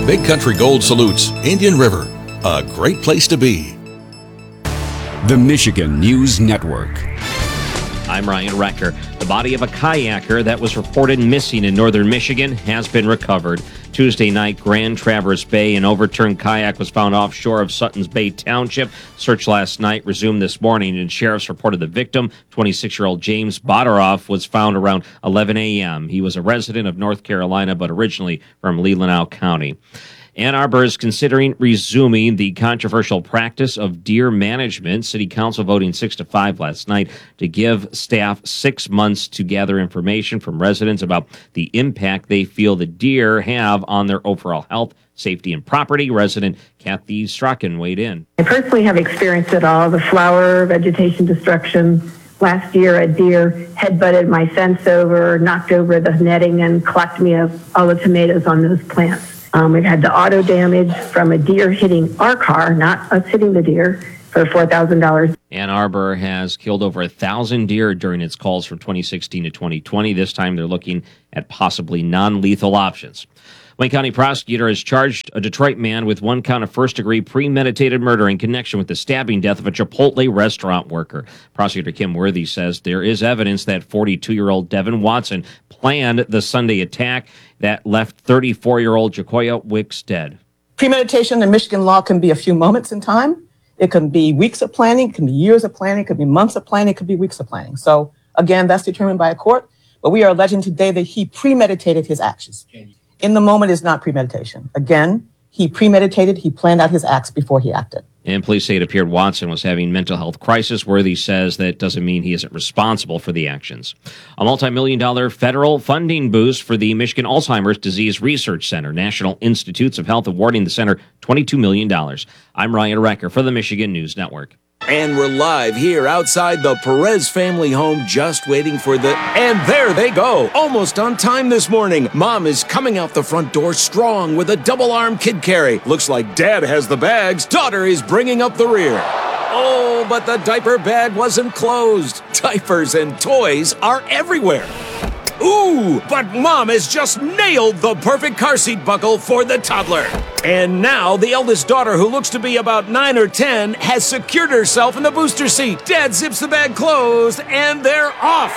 Big Country Gold salutes Indian River, a great place to be. The Michigan News Network. I'm Ryan Recker. The body of a kayaker that was reported missing in northern Michigan has been recovered. Tuesday night, Grand Traverse Bay, an overturned kayak was found offshore of Suttons Bay Township. Search last night resumed this morning, and sheriffs reported the victim, 26-year-old James Boderoff, was found around 11 a.m. He was a resident of North Carolina, but originally from Leelanau County. Ann Arbor is considering resuming the controversial practice of deer management. City Council voting 6-5 last night to give staff 6 months to gather information from residents about the impact they feel the deer have on their overall health, safety, and property. Resident Kathy Strachan weighed in. I personally have experienced it all, the flower, vegetation destruction. Last year, a deer headbutted my fence over, knocked over the netting, and clocked me of all the tomatoes on those plants. We've had the auto damage from a deer hitting our car, not us hitting the deer, for $4,000. Ann Arbor has killed over 1,000 deer during its calls from 2016 to 2020. This time they're looking at possibly non-lethal options. Wayne County prosecutor has charged a Detroit man with one count of first-degree premeditated murder in connection with the stabbing death of a Chipotle restaurant worker. Prosecutor Kim Worthy says there is evidence that 42-year-old Devin Watson planned the Sunday attack that left 34-year-old Jacoya Wicks dead. Premeditation in Michigan law can be a few moments in time. It can be weeks of planning. It can be years of planning. It could be months of planning. It could be weeks of planning. So, again, that's determined by a court. But we are alleging today that he premeditated his actions. In the moment is not premeditation. Again, he premeditated, he planned out his acts before he acted. And police say it appeared Watson was having mental health crisis. Worthy says that doesn't mean he isn't responsible for the actions. A multi-million-dollar federal funding boost for the Michigan Alzheimer's Disease Research Center. National Institutes of Health awarding the center $22 million. I'm Ryan Recker for the Michigan News Network. And we're live here outside the Perez family home, just waiting for and there they go, almost on time this morning. Mom is coming out the front door strong with a double-arm kid carry. Looks like Dad has the bags. Daughter is bringing up the rear. Oh, but the diaper bag wasn't closed. Diapers and toys are everywhere. Ooh, but Mom has just nailed the perfect car seat buckle for the toddler. And now the eldest daughter, who looks to be about 9 or 10, has secured herself in the booster seat. Dad zips the bag closed, and they're off.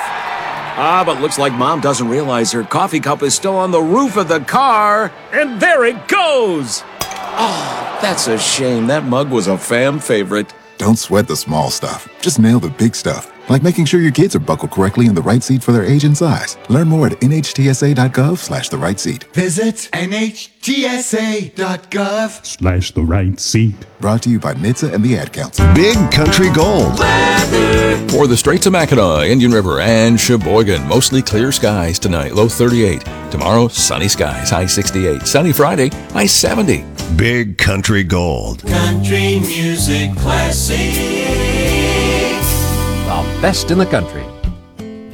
But looks like Mom doesn't realize her coffee cup is still on the roof of the car. And there it goes. Oh, that's a shame. That mug was a fam favorite. Don't sweat the small stuff. Just nail the big stuff, like making sure your kids are buckled correctly in the right seat for their age and size. Learn more at nhtsa.gov/the right seat. Visit nhtsa.gov/ the right seat. Brought to you by NHTSA and the Ad Council. Big Country Gold. For the Straits of Mackinac, Indian River, and Sheboygan, mostly clear skies tonight, low 38. Tomorrow, sunny skies, high 68. Sunny Friday, high 70. Big Country Gold. Country music classic. The best in the country.